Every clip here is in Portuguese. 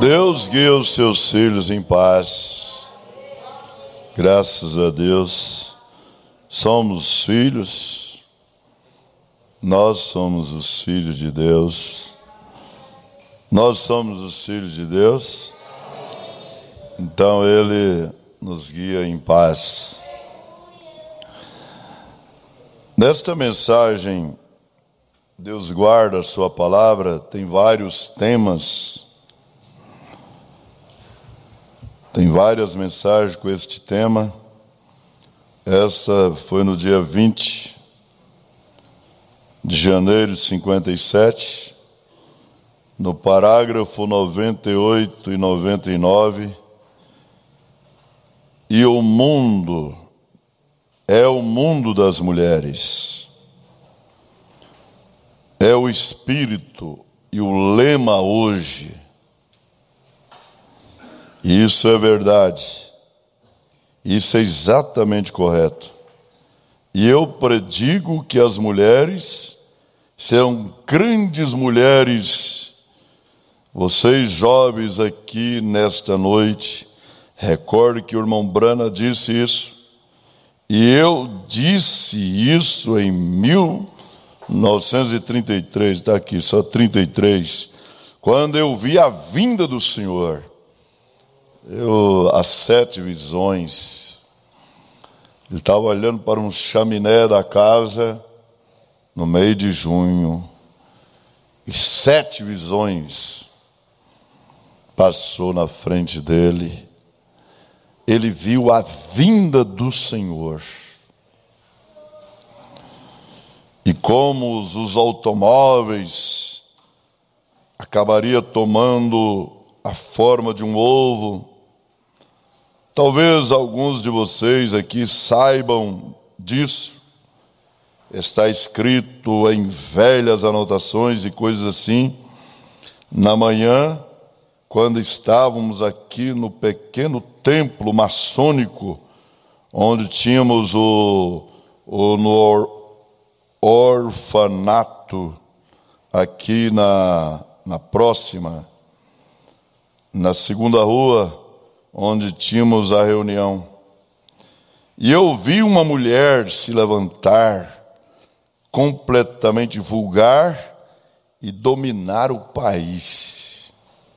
Deus guia os seus filhos em paz. Graças a Deus. Somos filhos. Nós somos os filhos de Deus. Nós somos os filhos de Deus. Então Ele nos guia em paz. Nesta mensagem, Deus guarda a sua palavra, tem vários temas. Tem várias mensagens com este tema. Essa foi no dia 20 de janeiro de 57, no parágrafo 98 e 99. E o mundo é o mundo das mulheres. É o espírito e o lema hoje. E isso é verdade. Isso é exatamente correto. E eu predigo que as mulheres serão grandes mulheres. Vocês jovens aqui nesta noite, recorde que o irmão Brana disse isso. E eu disse isso em 1933, está aqui, só 33, quando eu vi a vinda do Senhor. As 7 visões. Ele estava olhando para um chaminé da casa no meio de junho, e 7 visões passou na frente dele. Ele viu a vinda do Senhor. E como os automóveis acabaria tomando a forma de um ovo. Talvez alguns de vocês aqui saibam disso. Está escrito em velhas anotações e coisas assim. Na manhã, quando estávamos aqui no pequeno templo maçônico, onde tínhamos no orfanato, aqui na próxima, na segunda rua, onde tínhamos a reunião. E eu vi uma mulher se levantar, completamente vulgar, e dominar o país.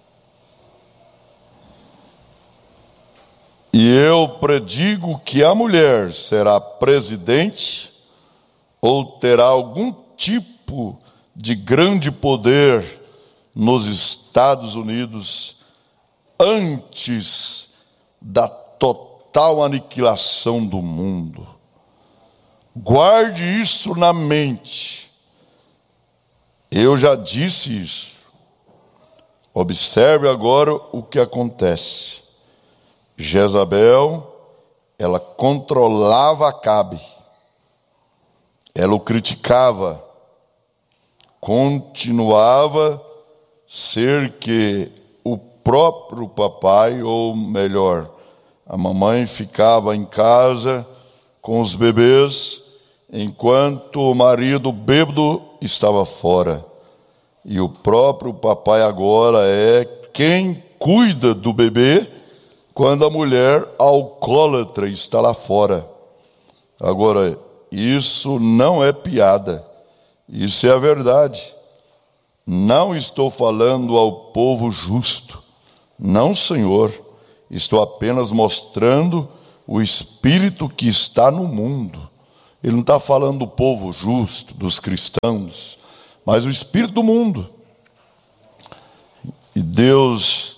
E eu predigo que a mulher será presidente ou terá algum tipo de grande poder nos Estados Unidos antes da total aniquilação do mundo. Guarde isso na mente. Eu já disse isso. Observe agora o que acontece. Jezabel, ela controlava Acabe. Ela o criticava. Continuava ser que o próprio papai, ou melhor, a mamãe ficava em casa com os bebês, enquanto o marido bêbado estava fora. E o próprio papai agora é quem cuida do bebê quando a mulher alcoólatra está lá fora. Agora, isso não é piada, isso é a verdade. Não estou falando ao povo justo. Não, Senhor, estou apenas mostrando o espírito que está no mundo. Ele não está falando do povo justo, dos cristãos, mas o espírito do mundo. E Deus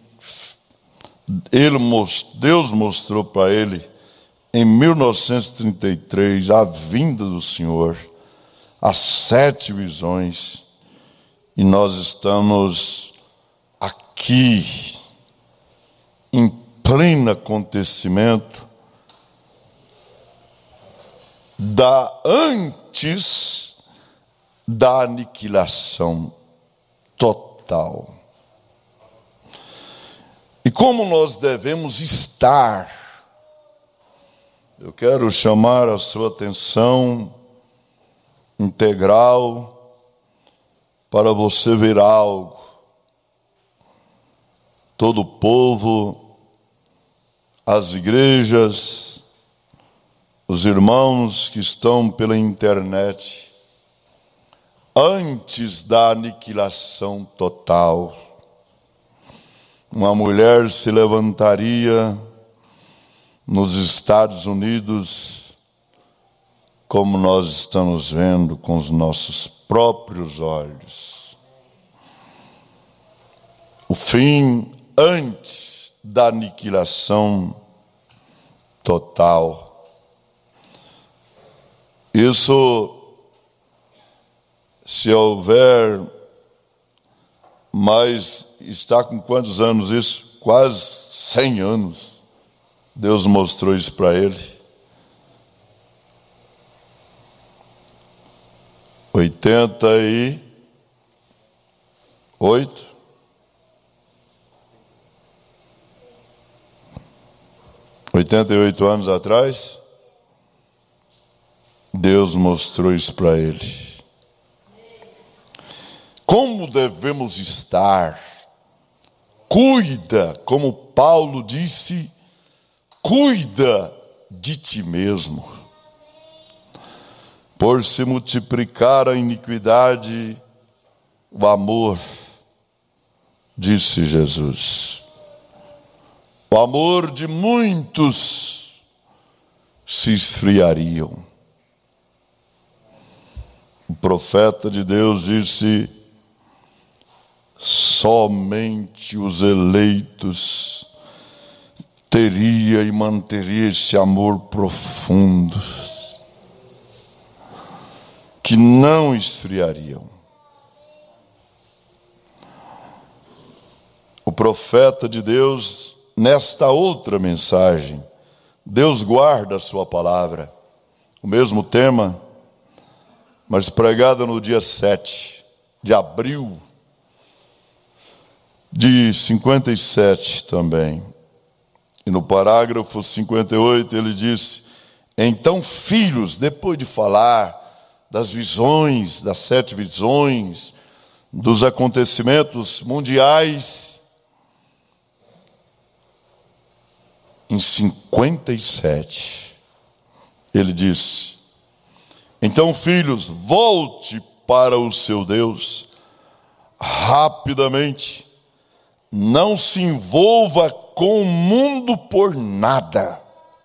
mostrou para ele, em 1933, a vinda do Senhor, as 7 visões, e nós estamos aqui, em pleno acontecimento antes da aniquilação total. E como nós devemos estar? Eu quero chamar a sua atenção integral para você ver algo. todo o povo, as igrejas, os irmãos que estão pela internet, antes da aniquilação total, uma mulher se levantaria nos Estados Unidos, como nós estamos vendo com os nossos próprios olhos. O fim antes da aniquilação total. Isso, se houver, mas está com quantos anos isso? Quase 100 anos. Deus mostrou isso para ele. 88 anos atrás, Deus mostrou isso para ele. Como devemos estar? Cuida, como Paulo disse, cuida de ti mesmo. Por se multiplicar a iniquidade, o amor, disse Jesus. O amor de muitos se esfriariam. O profeta de Deus disse: somente os eleitos teria e manteria esse amor profundo, que não esfriariam. O profeta de Deus, nesta outra mensagem, Deus guarda a sua palavra, o mesmo tema, mas pregada no dia 7 de abril de 57 também. E no parágrafo 58 ele disse: então, filhos, depois de falar das visões, das 7 visões, dos acontecimentos mundiais, em 57, ele disse: então, filhos, volte para o seu Deus rapidamente, não se envolva com o mundo por nada.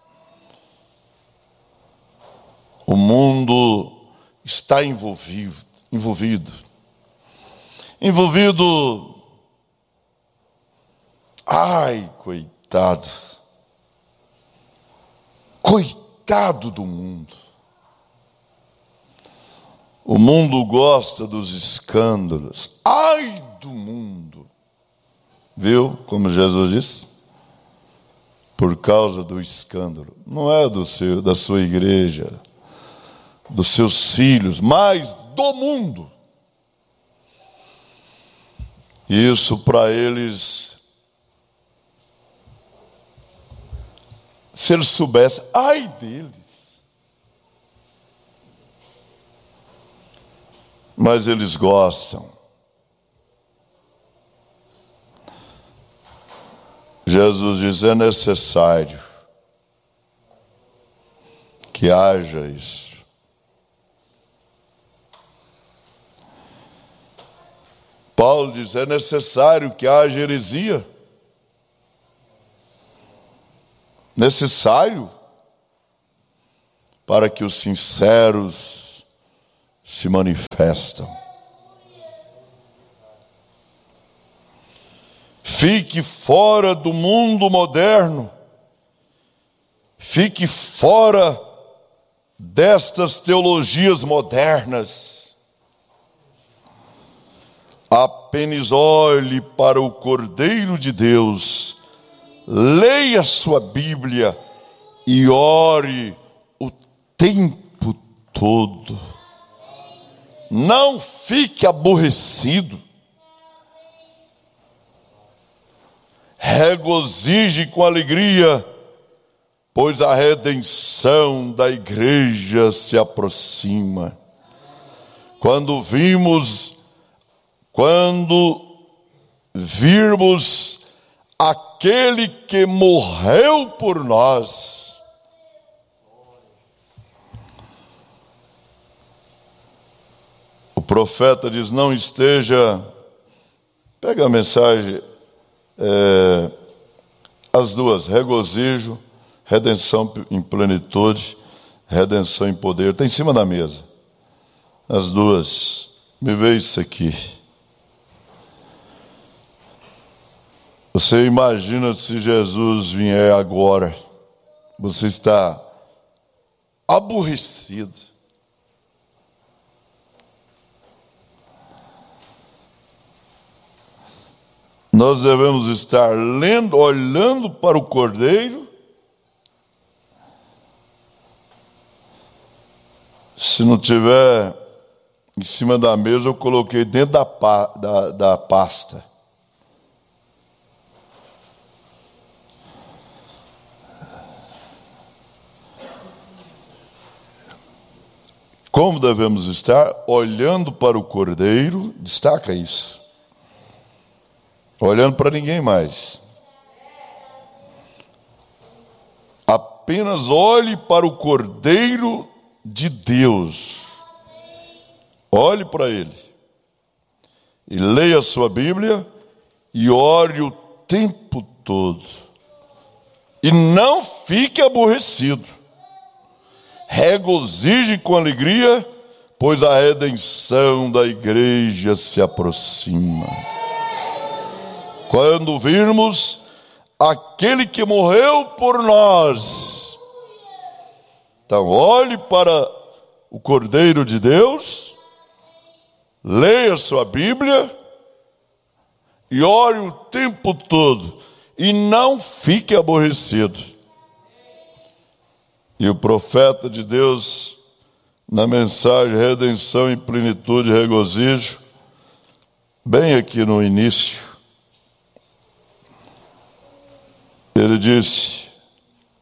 O mundo está envolvido. Ai, coitado. Coitado do mundo. O mundo gosta dos escândalos. Ai do mundo. Viu como Jesus disse? Por causa do escândalo. Não é da sua igreja, dos seus filhos, mas do mundo. Isso para eles, se eles soubessem, ai deles. Mas eles gostam. Jesus diz: é necessário que haja isso. Paulo diz: é necessário que haja heresia. Necessário para que os sinceros se manifestam. Fique fora do mundo moderno. Fique fora destas teologias modernas. Apenas olhe para o Cordeiro de Deus, leia sua Bíblia e ore o tempo todo. Não fique aborrecido. Regozije com alegria, pois a redenção da igreja se aproxima. Quando virmos aquele que morreu por nós. O profeta diz: não esteja, pega a mensagem, as duas, regozijo, redenção em plenitude, redenção em poder, está em cima da mesa, as duas. Me vê isso aqui. Você imagina se Jesus vier agora, você está aborrecido. Nós devemos estar lendo, olhando para o Cordeiro. Se não tiver em cima da mesa, eu coloquei dentro da pasta. Como devemos estar? Olhando para o Cordeiro, destaca isso. Olhando para ninguém mais. Apenas olhe para o Cordeiro de Deus. Olhe para Ele. E leia a sua Bíblia e ore o tempo todo. E não fique aborrecido. Regozije com alegria, pois a redenção da igreja se aproxima. Quando virmos aquele que morreu por nós. Então, olhe para o Cordeiro de Deus, leia sua Bíblia e ore o tempo todo. E não fique aborrecido. E o profeta de Deus, na mensagem redenção em plenitude e regozijo, bem aqui no início, ele disse: